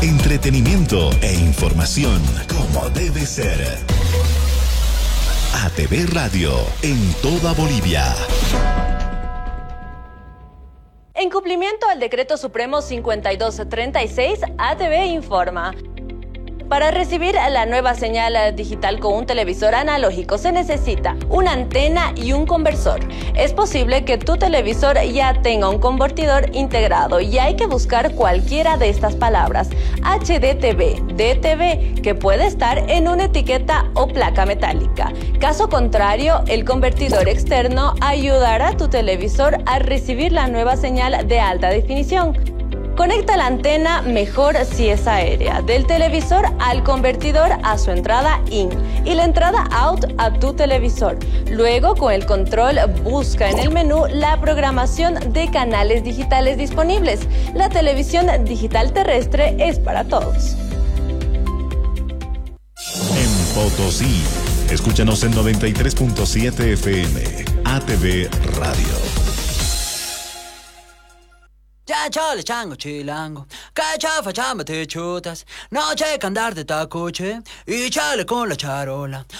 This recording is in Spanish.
Entretenimiento e información como debe ser. ATV Radio en toda Bolivia. En cumplimiento al Decreto Supremo 5236, ATV informa. Para recibir la nueva señal digital con un televisor analógico se necesita una antena y un conversor. Es posible que tu televisor ya tenga un convertidor integrado y hay que buscar cualquiera de estas palabras: HDTV, DTV, que puede estar en una etiqueta o placa metálica. Caso contrario, el convertidor externo ayudará a tu televisor a recibir la nueva señal de alta definición. Conecta la antena, mejor si es aérea, del televisor al convertidor a su entrada in y la entrada out a tu televisor. Luego, con el control, busca en el menú la programación de canales digitales disponibles. La televisión digital terrestre es para todos. En Potosí, escúchanos en 93.7 FM, ATV Radio. Ya chole chango chilango, cachafa chamba te chutas, noche que andar de tacoche y chale con la charola.